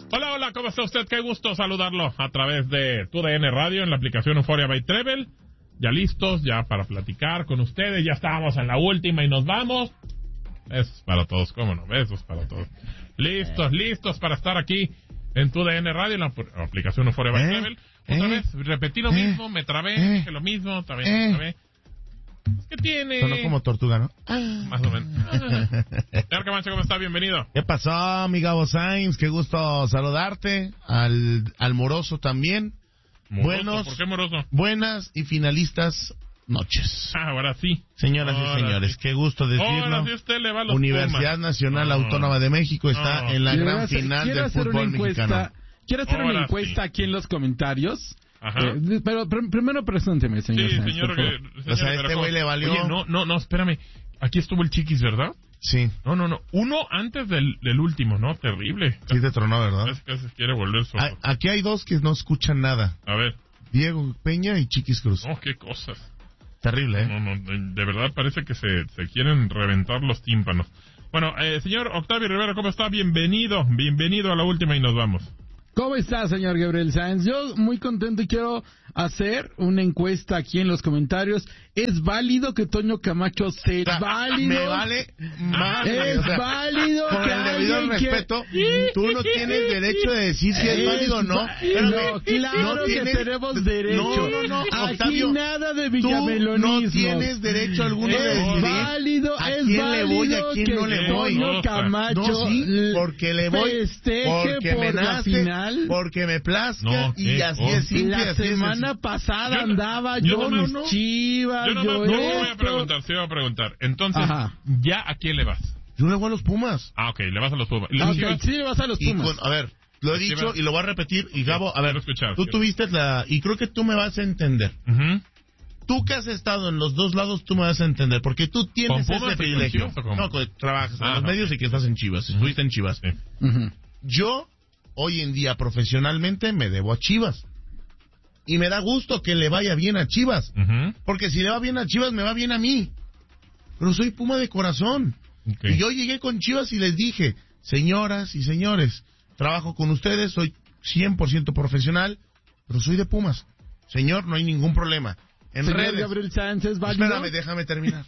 Hola, hola, ¿cómo está usted? Qué gusto saludarlo a través de TUDN Radio en la aplicación Euphoria by Treble. Ya listos, ya para platicar con ustedes. Ya estábamos en la última y nos vamos. Besos para todos, cómo no, besos para todos. Listos para estar aquí en TUDN Radio, en la aplicación Euphoria by Treble. Otra vez, repetí lo mismo, me trabé, dije lo mismo, también me trabé. ¿Qué tiene? Sonó como tortuga, ¿no? Más o menos. Señor Camacho, ¿cómo está? Bienvenido. ¿Qué pasó, mi Gabo Sainz? Qué gusto saludarte. Al Moroso también. Moroso, ¿por qué Moroso? Buenas y finalistas noches. Ahora sí. Señoras y señores, qué gusto decirlo. Ahora sí usted le va a los Universidad Pumas. Nacional Autónoma de México está en la gran final del fútbol mexicano. Quiero hacer Ahora una encuesta sí. aquí en los comentarios. Ajá. Pero primero presénteme, señor. Sí, Sáenz, señor. por favor. O sea, este güey le valió. Oye, no, espérame. Aquí estuvo el Chiquis, ¿verdad? Sí, No. Uno antes del último, ¿no? Terrible. sí te tronó, ¿verdad? Casi quiere volver sordo. Aquí hay dos que no escuchan nada. A ver. Diego Peña y Chiquis Cruz. No, qué cosas. Terrible, ¿eh? No, de verdad parece que se quieren reventar los tímpanos. Bueno, señor Octavio Rivera, ¿cómo está? Bienvenido a la última y nos vamos. ¿Cómo está, señor Gabriel Sáenz? Yo muy contento y quiero hacer una encuesta aquí en los comentarios. ¿Es válido que Toño Camacho se válido? Me vale madre. Es válido con que el debido alguien respeto, tú no tienes derecho de decir si es válido o no. No, claro que tenemos derecho. No, Aquí Octavio, nada de tú villamelonismo. no tienes derecho alguno de decidir válido, a es quién válido le voy y a quién que no le voy. Toño Camacho No, sí, porque le voy, festeje porque por me la nace, final. porque me plazca, No, y ¿qué? así es simple. La así es semana sencillo. pasada andaba yo yo nomás mis chivas, Yo nomás yo no voy a esto. preguntar, sí voy a preguntar. Entonces, Ajá. ¿ya a quién le vas? Yo le voy a los Pumas. Ah, ok, le vas a los Pumas. ¿Y Ah, las ok, Chivas? sí, vas a los Y Pumas. a ver, lo he Las dicho Chivas. y lo voy a repetir. Y Gabo, a ver, Quiero escuchar, tú quiero. tuviste y creo que tú me vas a entender. Ujú. Tú que has estado en los dos lados, tú me vas a entender, porque tú tienes ¿Con Pumas y ese con privilegio. Chivas o cómo? No, trabajas en Ah, los ok. medios y que estás en Chivas, estuviste en Chivas. Sí. Ujú. Yo, hoy en día, profesionalmente, me debo a Chivas. Y me da gusto que le vaya bien a Chivas, Ujú. porque si le va bien a Chivas, me va bien a mí. Pero soy Puma de corazón. Ok. Y yo llegué con Chivas y les dije, señoras y señores, trabajo con ustedes, soy 100% profesional, pero soy de Pumas. Señor, no hay ningún problema. En Señor redes... Gabriel Sáenz, ¿es válido? Espérame, déjame terminar.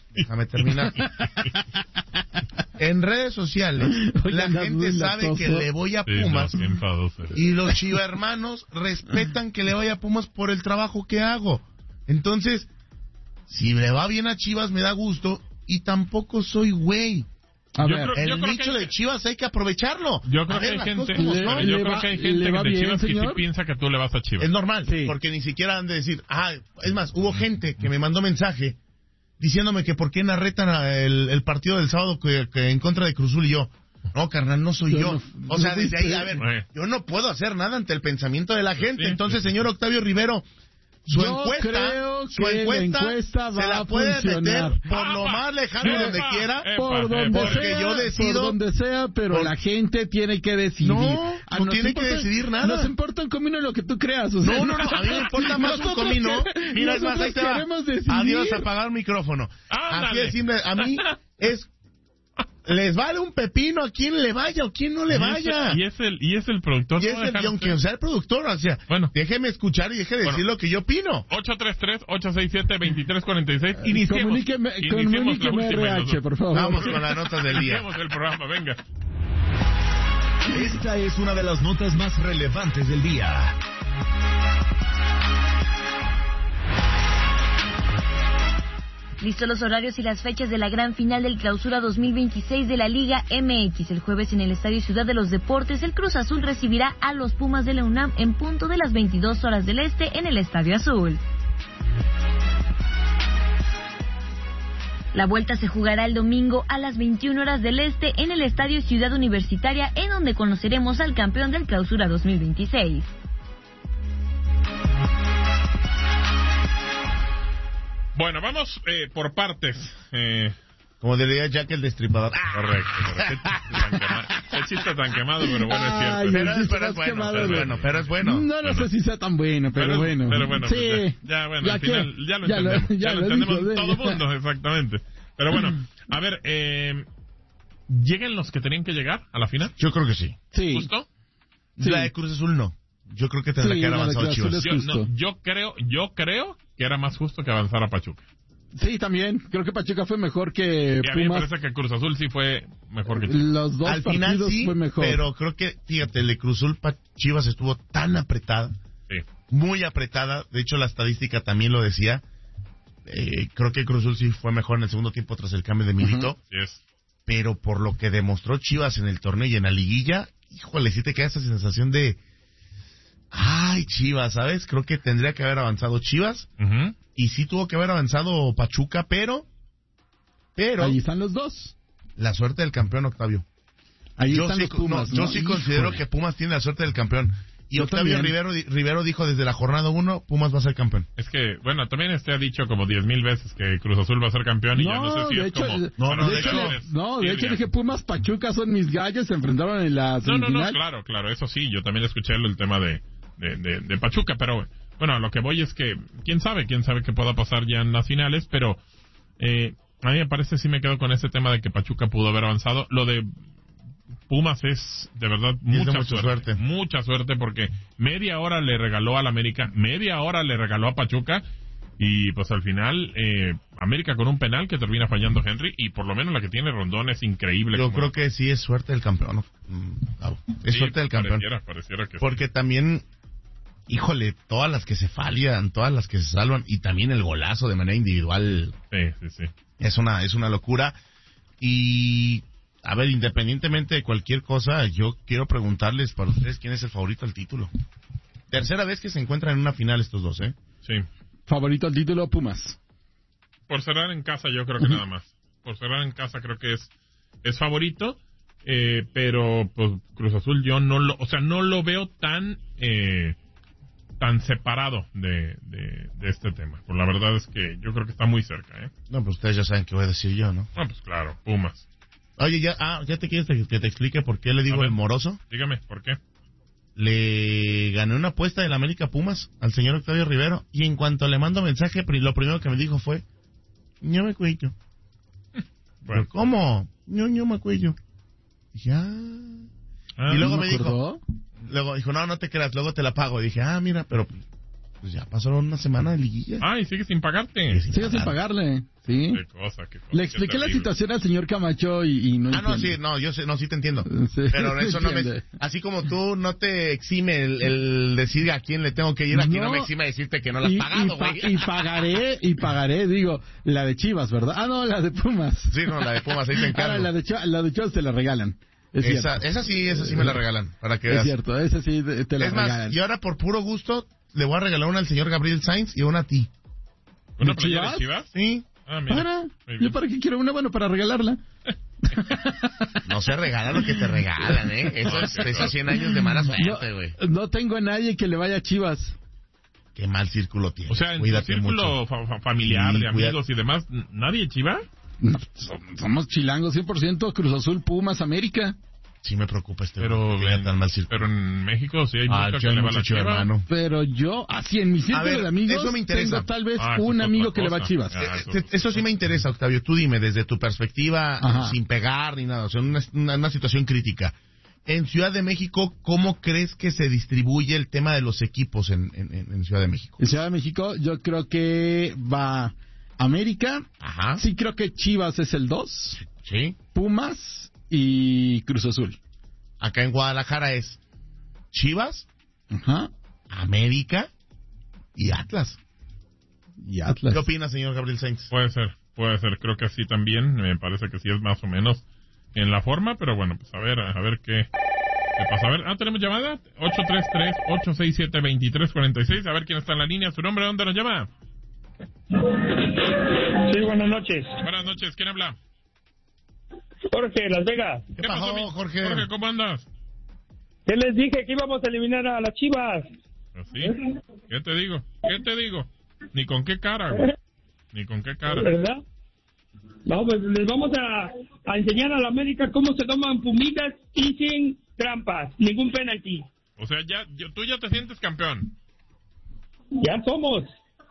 En redes sociales, Oye, la andas gente muy sabe latoso. que le voy a Sí, Pumas. no, qué enfadoso eres. Y los chivermanos respetan que le vaya a Pumas por el trabajo que hago. Entonces, si le va bien a Chivas, me da gusto. Y tampoco soy güey. A Yo ver, creo- El que nicho hay- de Chivas hay que aprovecharlo. Yo A creo que ver, hay las gente, cosas como son. yo ¿Le creo va- que hay le gente va de bien, Chivas que sí señor? piensa que tú le vas a Chivas. Es normal, Sí. porque ni siquiera han de decir, es más, hubo gente que me mandó mensaje diciéndome que por qué narretan el partido del sábado que en contra de Cruz Azul y yo. No, carnal, no soy yo. No, O sea, no desde ahí, a fuiste. ver, yo no puedo hacer nada ante el pensamiento de la gente. Sí, Entonces, sí, señor sí. Octavio Rivero, su Yo creo que la encuesta se va la a puede funcionar. meter por lo ¡Apa! más lejano ¡Epa! donde quiera. Por donde porque sea, yo decido- por donde sea, pero por- la gente tiene que decidir. No, no nos tiene que decidir nada. Nos importa un comino lo que tú creas. O sea, No, a mí me importa más un nosotros comino. que- Mira, es más, ahí nosotros te va. queremos decidir. Adiós, apagar el micrófono. Ándale. Así de simple. A mí les vale un pepino a quien le vaya o quien no le vaya. Y es el productor. Y es ¿no? el Déjame quien sea el productor, o sea, Bueno. déjeme escuchar y deje de decir lo que yo opino. 833-867-2346. Iniciemos. Comuníqueme Iniciemos la última de los RH, dos. por favor. Vamos con las notas del día. Iniciemos el programa, venga. Esta es una de las notas más relevantes del día. Listos los horarios y las fechas de la gran final del Clausura 2026 de la Liga MX. El jueves en el Estadio Ciudad de los Deportes, el Cruz Azul recibirá a los Pumas de la UNAM en punto de las 22 horas del Este en el Estadio Azul. La vuelta se jugará el domingo a las 21 horas del Este en el Estadio Ciudad Universitaria, en donde conoceremos al campeón del Clausura 2026. Bueno, vamos por partes. Como diría Jack el Destripador. Correcto. Qué chiste tan quemado, pero bueno, es cierto. Ay, Pero el es chiste más bueno, quemado pero es de- bueno, pero es bueno. No sé si sea tan bueno, pero bueno. Pero bueno, sí. pues ya bueno, Ya al que- final ya lo ya lo- entendemos. ya Ya lo lo entendemos dijo, todo el ya. mundo, exactamente. Pero bueno, a ver, ¿llegan los que tenían que llegar a la final? Yo creo que sí. Sí. ¿Justo? Sí. La de Cruz Azul no. Yo creo que tendría que haber la de avanzado Cruz Azul Chivas. es justo. Yo creo que era más justo que avanzara Pachuca. Sí, también. Creo que Pachuca fue mejor que Y a mí me Pumas. parece que Cruz Azul sí fue mejor que Chivas. Los dos Al final partidos sí, fue mejor. pero creo que, fíjate, el de Cruz Azul Chivas estuvo tan apretada, Sí. muy apretada. De hecho, la estadística también lo decía. Creo que Cruz Azul sí fue mejor en el segundo tiempo tras el cambio de Milito. Sí es. Pero por lo que demostró Chivas en el torneo y en la liguilla, híjole, sí te queda esa sensación de... Ay, Chivas, ¿sabes? Creo que tendría que haber avanzado Chivas. Ujú. Y sí tuvo que haber avanzado Pachuca, pero Ahí están los dos. la suerte del campeón, Octavio. Ahí Yo están sí, los Pumas. yo ¿no? sí considero Híjole. que Pumas tiene la suerte del campeón. Y Yo Octavio también. Rivero dijo desde la jornada 1, Pumas va a ser campeón. Es que, bueno, también ha dicho como 10,000 veces que Cruz Azul va a ser campeón y ya no sé si de es hecho, como... de hecho dije Pumas Pachuca son mis gallos, se enfrentaron en la No, semifinal. claro, eso sí, yo también escuché el tema de Pachuca, pero bueno, a lo que voy es que quién sabe qué pueda pasar ya en las finales, pero a mí me parece, sí me quedo con ese tema de que Pachuca pudo haber avanzado. Lo de Pumas es de verdad mucha suerte porque media hora le regaló al América, media hora le regaló a Pachuca y pues al final América con un penal que termina fallando Henry y por lo menos la que tiene Rondón es increíble. Yo creo que sí es suerte del campeón, ¿no? Es suerte del campeón. Pareciera que porque también, híjole, todas las que se fallan, todas las que se salvan y también el golazo de manera individual sí. es una locura. Y a ver, independientemente de cualquier cosa, yo quiero preguntarles para ustedes quién es el favorito al título. Tercera vez que se encuentran en una final estos dos, ¿eh? Sí. Favorito al título, Pumas. Por cerrar en casa, yo creo que nada más. Por cerrar en casa, creo que es favorito. Pero, pues, Cruz Azul, yo no lo veo tan separado de este tema. Pues la verdad es que yo creo que está muy cerca, ¿eh? No, pues ustedes ya saben qué voy a decir yo, ¿no? Ah, pues claro, Pumas. Oye, ya te quieres que te explique por qué le digo el moroso. Dígame, ¿por qué? Le gané una apuesta del América Pumas al señor Octavio Rivero y en cuanto le mando mensaje, lo primero que me dijo fue, yo me cuello. Bueno. ¿Cómo? Yo me cuello. Dije, y luego me dijo, no te creas, luego te la pago. Y dije, mira, pero pues ya pasaron una semana de liguilla. Y sigue sin pagarte. Sigue sin pagarle, sí. Qué cosa. Le expliqué la situación al señor Camacho y no entiende. yo sé, sí te entiendo. Sí, pero eso no me... Así como tú no te exime el decir a quién le tengo que ir, aquí no me exime decirte que no la has pagado, güey. Y pagaré, digo, la de Chivas, ¿verdad? No, la de Pumas. Sí, no, la de Pumas, ahí te encargo. La de Chivas te la regalan. Esa sí me la regalan, para que veas. Es cierto, esa sí te la regalan. Más, y ahora por puro gusto le voy a regalar una al señor Gabriel Sainz y una a ti. ¿Una playera de Chivas? Sí. Mira. ¿Yo para qué quiero una? Bueno, para regalarla. No se regala lo que te regalan, ¿eh? Esos 100 años de mala suerte, güey. No tengo a nadie que le vaya a Chivas. Qué mal círculo tienes. O sea, en tu círculo familiar, de amigos y demás, ¿nadie Chiva? No, somos chilangos 100%, Cruz Azul, Pumas, América. Sí me preocupa pero tan mal círculo. Pero en México sí hay mucho que le va a la Chiva. Hermano. Pero yo, así en mi círculo de amigos, eso me interesa. tengo tal vez un amigo que le va a Chivas. Eso sí me interesa, Octavio. Tú dime, desde tu perspectiva, sin pegar ni nada, o sea, una situación crítica. En Ciudad de México, ¿cómo crees que se distribuye el tema de los equipos en Ciudad de México? En Ciudad de México yo creo que va América. Ajá. Sí creo que Chivas es el 2. Sí. Pumas y Cruz Azul. Acá en Guadalajara es Chivas, América y Atlas. ¿Qué opina, señor Gabriel Sainz? Puede ser. Creo que así también. Me parece que sí es más o menos en la forma, pero bueno, pues a ver qué pasa. A ver, tenemos llamada. 833-867-2346. A ver quién está en la línea. ¿Su nombre? ¿Dónde nos llama? Sí, buenas noches. Buenas noches. ¿Quién habla? Jorge, Las Vegas. ¿Qué pasó, Jorge? Jorge, ¿cómo andas? ¿Qué les dije? Que íbamos a eliminar a las Chivas. ¿Así? ¿Qué te digo? Ni con qué cara, güey. Ni con qué cara. ¿Verdad? No, pues les vamos a enseñar a la América cómo se toman pumitas y sin trampas. Ningún penalti. O sea, tú ya te sientes campeón. Ya somos.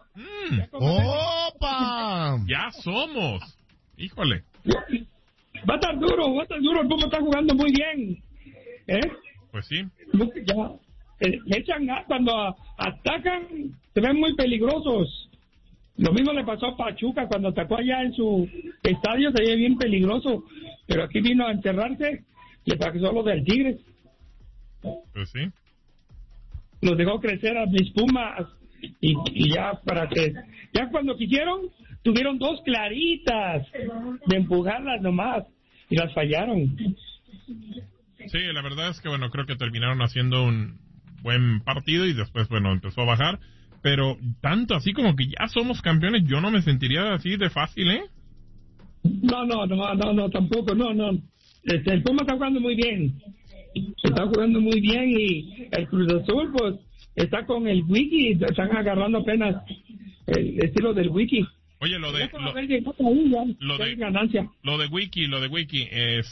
¡Opa! Ya somos. Híjole. Va a estar duro. El Puma está jugando muy bien. Pues sí. Ya, echan cuando atacan, se ven muy peligrosos. Lo mismo le pasó a Pachuca cuando atacó allá en su estadio, se ve bien peligroso. Pero aquí vino a encerrarse, le pasó lo del Tigres. Pues sí. Los dejó crecer a mis Pumas y ya ya cuando quisieron, tuvieron 2 claritas de empujarlas nomás y las fallaron. Sí, la verdad es que, bueno, creo que terminaron haciendo un buen partido y después, bueno, empezó a bajar. Pero tanto así como que ya somos campeones, yo no me sentiría así de fácil, ¿eh? No, tampoco, no. El Puma está jugando muy bien. Está jugando muy bien y el Cruz Azul, pues, está con el Wiki, están agarrando apenas el estilo del Wiki. Oye, lo de Wiki,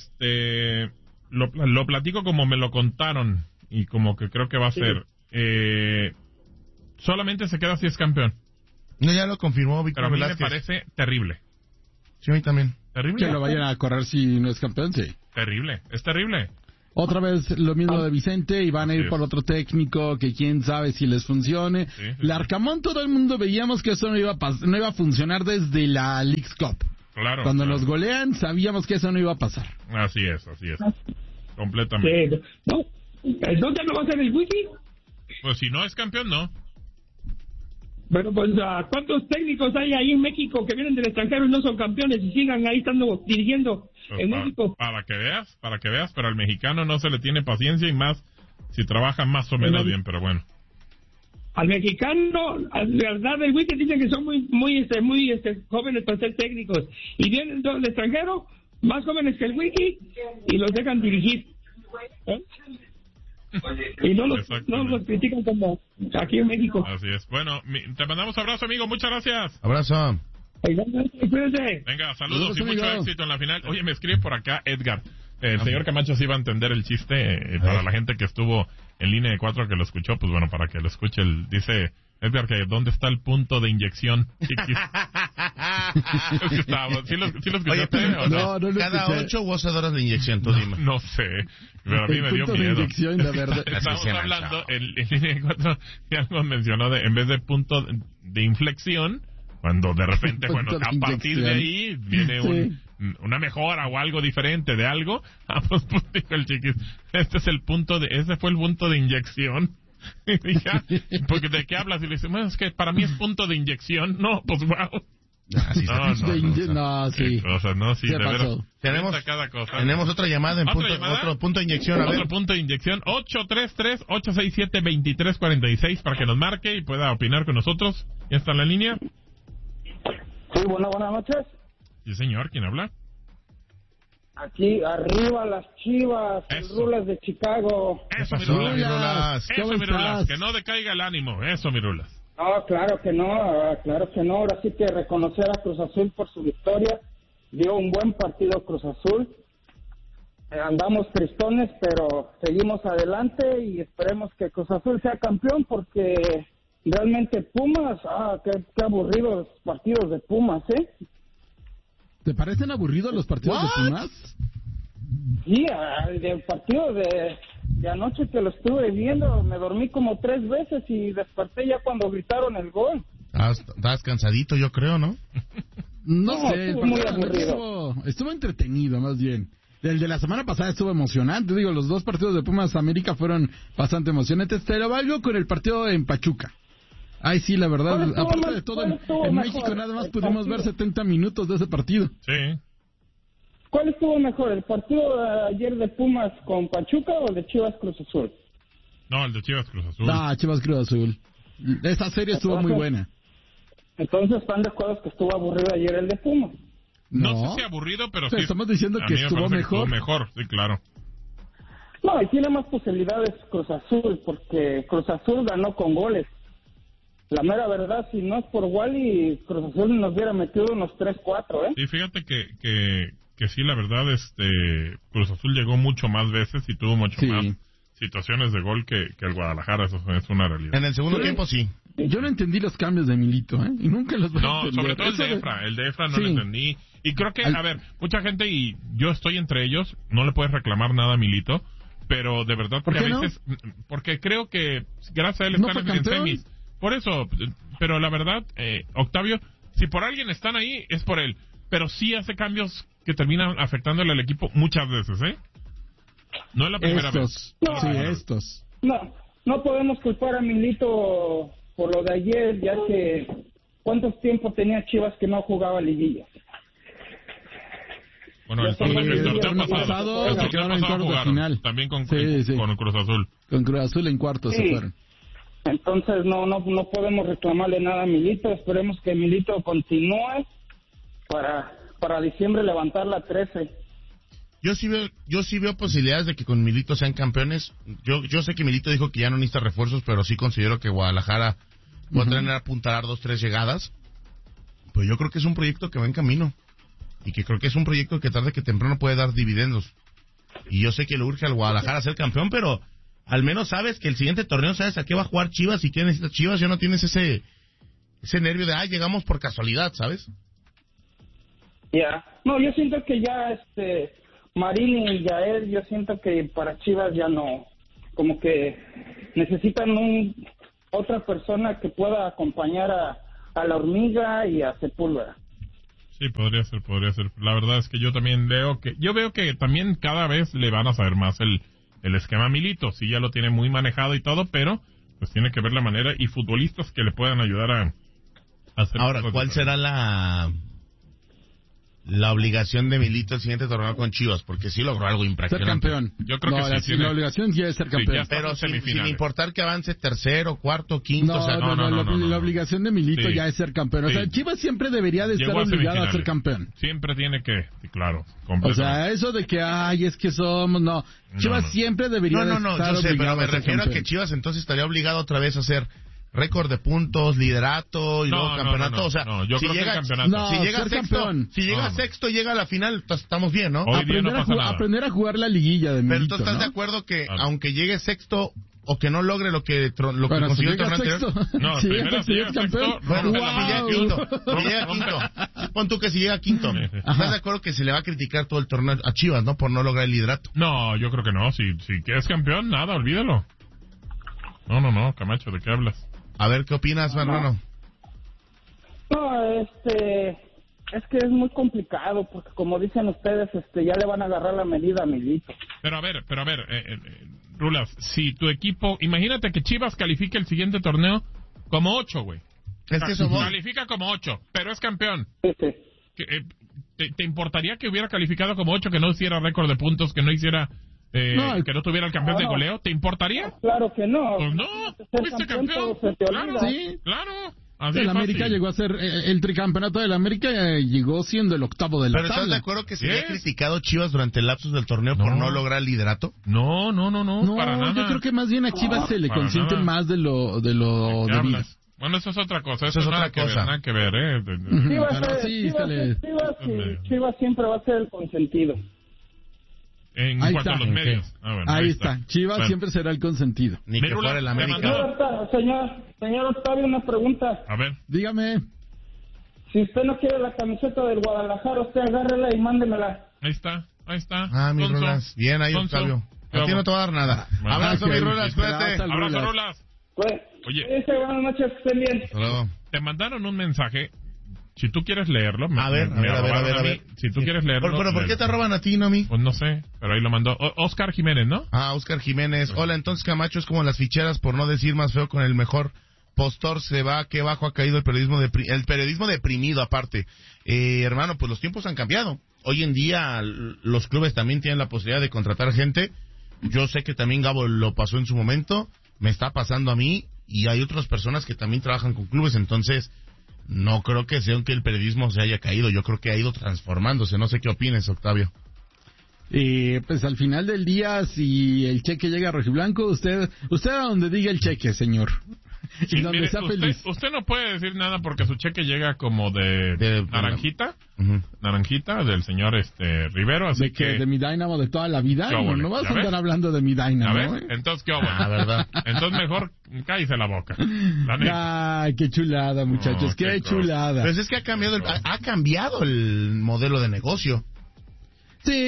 lo platico como me lo contaron y como que creo que va a ser. Solamente se queda si es campeón. No, ya lo confirmó Víctor Pero a mí Velázquez. me parece terrible. Sí, a mí también. Terrible. Que lo vayan a correr si no es campeón, sí. Terrible, es terrible. Otra vez lo mismo de Vicente y van a ir por otro técnico que quién sabe si les funcione. Larcamón, todo el mundo veíamos que eso no iba a funcionar desde la Leagues Cup. Claro. Cuando nos golean sabíamos que eso no iba a pasar. Así es. Completamente. ¿No? ¿Dónde lo va a hacer el Wiki? Pues si no es campeón, no. Bueno, pues ¿cuántos técnicos hay ahí en México que vienen del extranjero y no son campeones y sigan ahí estando dirigiendo pues en México? Para que veas, pero al mexicano no se le tiene paciencia y más si trabaja más o menos bien, pero bueno. Al mexicano, la verdad, el Wiki dicen que son muy jóvenes para ser técnicos y vienen del extranjero, más jóvenes que el Wiki y los dejan dirigir. Y no los critican como aquí en México. Así es. Bueno, te mandamos abrazo, amigo. Muchas gracias. Abrazo. Venga, saludos y mucho éxito en la final. Oye, me escribe por acá Edgar. El señor Camacho sí va a entender el chiste. Para la gente que estuvo en línea de 4 que lo escuchó, pues bueno, para que lo escuche, dice Edgar que ¿dónde está el punto de inyección? Chiquis. ¿Sí lo escuchaste? Oye, pero no lo cada escuché. 8 o 12 horas de inyección, tú dime. No sé, pero a mí me dio punto de miedo. inyección, la verdad. Estamos hablando en línea de 4, y algo mencionó en vez de punto de inflexión, cuando de repente, bueno, a partir de ahí viene una mejora o algo diferente de algo. Pues dijo el Chiquis, ese fue el punto de inyección. Y dije, porque ¿de qué hablas? Y le dice, bueno, es que para mí es punto de inyección. No, pues wow. No, sí. Sí, de veras. Tenemos otra llamada en otro punto de inyección. Otro punto de inyección, 833-867-2346 para que nos marque y pueda opinar con nosotros. ¿Ya está en la línea? Sí, buenas noches. Sí, señor, ¿quién habla? Aquí arriba las Chivas, Rulas de Chicago. Eso, Mirulas. Que no decaiga el ánimo. Eso, Mirulas. No, claro que no. Ahora sí que reconocer a Cruz Azul por su victoria. Dio un buen partido Cruz Azul. Andamos tristones, pero seguimos adelante y esperemos que Cruz Azul sea campeón porque realmente Pumas, qué aburridos partidos de Pumas, ¿eh? ¿Te parecen aburridos los partidos de Pumas? Sí, el partido de anoche que lo estuve viendo, me dormí como 3 veces y desperté ya cuando gritaron el gol. Estás cansadito, yo creo, ¿no? No sé, estuvo muy aburrido. Estuvo entretenido, más bien. El de la semana pasada estuvo emocionante. Digo, los 2 partidos de Pumas América fueron bastante emocionantes. Pero algo con el partido en Pachuca. Ay, sí, la verdad, aparte de todo, en México nada más pudimos ver 70 minutos de ese partido. Sí. ¿Cuál estuvo mejor, el partido de ayer de Pumas con Pachuca o el de Chivas Cruz Azul? No, el de Chivas Cruz Azul. Chivas Cruz Azul. Esa serie estuvo muy buena. Entonces, ¿están de acuerdo que estuvo aburrido ayer el de Pumas? No sé si aburrido, pero sí. Estamos diciendo que estuvo mejor. Sí, claro. No, y tiene más posibilidades Cruz Azul, porque Cruz Azul ganó con goles. La mera verdad, si no es por Wally, Cruz Azul nos hubiera metido unos 3-4, ¿eh? Sí, fíjate que sí, la verdad, Cruz Azul llegó mucho más veces y tuvo mucho más situaciones de gol que el Guadalajara, eso es una realidad. En el segundo tiempo, sí. Yo no entendí los cambios de Milito, ¿eh? Y nunca los voy a entender. Sobre todo el de Efra no lo entendí. Y creo que, a ver, mucha gente, y yo estoy entre ellos, no le puedes reclamar nada a Milito, pero de verdad que a veces, porque creo que gracias a él están en semis. Por eso, pero la verdad, Octavio, si por alguien están ahí, es por él. Pero sí hace cambios que terminan afectándole al equipo muchas veces, ¿eh? No es la primera vez. No, sí, estos. No podemos culpar a Milito por lo de ayer, ya que ¿cuántos tiempos tenía Chivas que no jugaba liguilla? Bueno, el torneo pasado quedaron en cuartos de final. También con Cruz Azul. Con Cruz Azul en cuartos se fueron. Entonces no podemos reclamarle nada a Milito. Esperemos que Milito continúe para diciembre levantar la 13. Yo sí veo posibilidades de que con Milito sean campeones. Yo sé que Milito dijo que ya no necesita refuerzos, pero sí considero que Guadalajara va a tener a apuntalar 2-3 llegadas. Pues yo creo que es un proyecto que va en camino. Y que creo que es un proyecto que tarde que temprano puede dar dividendos. Y yo sé que le urge al Guadalajara ser campeón, pero al menos sabes que el siguiente torneo sabes a qué va a jugar Chivas y qué necesita Chivas. Ya no tienes ese nervio de, llegamos por casualidad, ¿sabes? Ya. No, yo siento que ya Marini y Yael, yo siento que para Chivas ya no, como que necesitan otra persona que pueda acompañar a la Hormiga y a Sepúlveda. Sí, podría ser. La verdad es que yo también veo que también cada vez le van a saber más el esquema Milito. Sí, ya lo tiene muy manejado y todo, pero pues tiene que ver la manera y futbolistas que le puedan ayudar a hacer. Ahora, ¿cuál será la obligación de Milito el siguiente torneo con Chivas? Porque sí logró algo impresionante. Ser campeón. Yo creo que sí. La obligación ya es ser campeón. Sí, pero sin importar que avance tercero, cuarto, quinto. La obligación de Milito ya es ser campeón. O sea, Chivas siempre debería de estar obligado a ser campeón. Siempre tiene que, claro. O sea, eso de que, es que somos, no. Chivas siempre debería de estar obligado. Yo sé, pero me refiero a que Chivas entonces estaría obligado otra vez a hacer récord de puntos, liderato y luego campeonato. O sea, yo creo que el campeonato. Si llega sexto, llega a la final, estamos bien, ¿no? Aprender a jugar la liguilla de Milito. Pero tú estás de acuerdo que aunque llegue sexto o que no logre lo que consiguió el torneo anterior. No, si llega campeón. Bueno, si llega quinto. Pon tú que si llega quinto. ¿Estás de acuerdo que se le va a criticar todo el torneo a Chivas, no? Por no lograr el liderato. No, yo creo que no. Si es campeón, nada, olvídalo. No, Camacho, ¿de qué hablas? A ver, ¿qué opinas, Marrano? No, es que es muy complicado, porque como dicen ustedes, ya le van a agarrar la medida a Milito. Pero a ver, Rulas, si tu equipo, imagínate que Chivas califique el siguiente torneo como 8, güey. Es que eso califica como 8, pero es campeón. Sí. ¿Te importaría que hubiera calificado como 8, que no hiciera récord de puntos, que no hiciera... que no tuviera el campeón de goleo? ¿Te importaría? Claro que no. Pues no, fuiste campeón. Claro. Así el América llegó a ser el tricampeonato del América, llegó siendo el octavo de la tabla. ¿Pero estás de acuerdo que se había criticado Chivas durante el lapsus del torneo por no lograr el liderato? No, para nada. Yo creo que más bien a Chivas se le consiente más de lo debido. Bueno, eso es otra cosa. Eso es otra cosa. Nada que ver, Chivas siempre va a ser el consentido. En cuanto a los medios. Ahí está. Chivas siempre será el consentido. Ni que fuera el América. Señor Octavio, una pregunta. A ver. Dígame. Si usted no quiere la camiseta del Guadalajara, usted agárrela y mándemela. Ahí está. Mi Rolas. Bien ahí, Octavio. A ti no te va a dar nada. Abrazo, mi Rolas. Cuídate. Abrazo, Rolas. Oye. Buenas noches, que estén bien. Hasta luego. Te mandaron un mensaje. Si tú quieres leerlo, a ver. Si tú quieres leerlo. ¿Pero por qué te roban a ti, no a mí? Pues no sé, pero ahí lo mandó Oscar Jiménez, ¿no? Oscar Jiménez. Hola, entonces Camacho es como las ficheras, por no decir más feo, con el mejor postor se va. Qué bajo ha caído el periodismo deprimido, aparte. Hermano, pues los tiempos han cambiado. Hoy en día los clubes también tienen la posibilidad de contratar gente. Yo sé que también Gabo lo pasó en su momento, me está pasando a mí, y hay otras personas que también trabajan con clubes, entonces... No creo que sea que el periodismo se haya caído, yo creo que ha ido transformándose. No sé qué opines, Octavio. Pues al final del día, si el cheque llega a rojiblanco, usted a donde diga el cheque, señor. Sí, y donde mire, sea feliz. Usted no puede decir nada porque su cheque llega como de naranjita, naranjita del señor Rivero, así de mi Dynamo de toda la vida. No vas a andar hablando de mi Dynamo. Entonces, ¿qué bueno? La verdad. Entonces mejor cállese la boca. Ay, qué chulada, muchachos, qué chulada. Pues es que ha cambiado el modelo de negocio. Sí,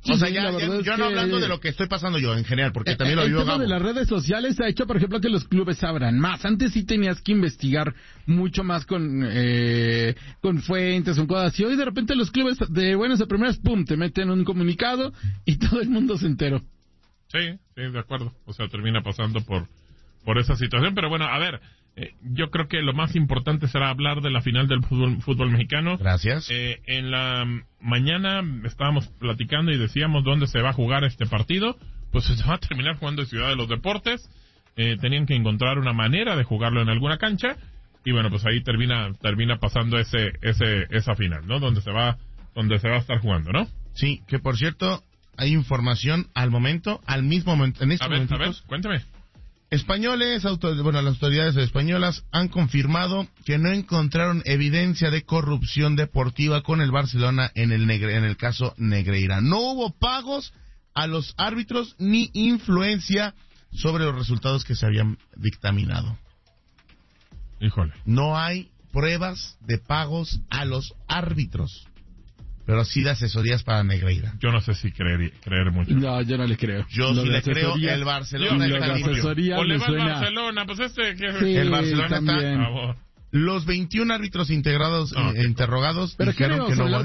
O sea, yo no hablando de lo que estoy pasando yo en general, porque también lo vivo. El tema de las redes sociales ha hecho, por ejemplo, que los clubes abran más. Antes sí tenías que investigar mucho más con fuentes, con cosas así. Hoy de repente los clubes de buenas a primeras, pum, te meten un comunicado y todo el mundo se enteró. Sí, de acuerdo. O sea, termina pasando por esa situación. Pero bueno, a ver, yo creo que lo más importante será hablar de la final del fútbol mexicano. Gracias. En la mañana estábamos platicando y decíamos dónde se va a jugar este partido. Pues se va a terminar jugando en Ciudad de los Deportes. Tenían que encontrar una manera de jugarlo en alguna cancha. Y bueno, pues ahí termina pasando esa final, ¿no? Donde se va a estar jugando, ¿no? Sí, que por cierto, hay información al mismo momento, en estos momentos. A ver, cuéntame. Las autoridades españolas han confirmado que no encontraron evidencia de corrupción deportiva con el Barcelona en el caso Negreira. No hubo pagos a los árbitros ni influencia sobre los resultados que se habían dictaminado. Híjole. No hay pruebas de pagos a los árbitros, pero sí de asesorías para Negreira. Yo no sé si creer mucho. No, yo no le creo. Yo sí le creo. El Barcelona está limpio. O le va al Barcelona, pues el Barcelona también. está. Los 21 árbitros interrogados pero dijeron que no.